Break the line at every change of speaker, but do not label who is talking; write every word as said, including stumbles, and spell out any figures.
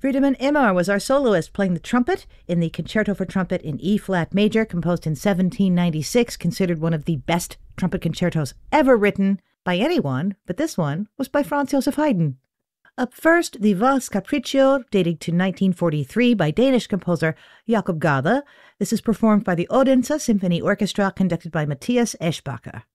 Friedemann Immar was our soloist, playing the trumpet in the Concerto for Trumpet in E-flat major, composed in seventeen ninety-six, considered one of the best trumpet concertos ever written by anyone, but this one was by Franz Joseph Haydn. Up first, the Valse Capriccio, dating to nineteen forty-three by Danish composer Jakob Gade. This is performed by the Odense Symphony Orchestra, conducted by Matthias Eschbacher.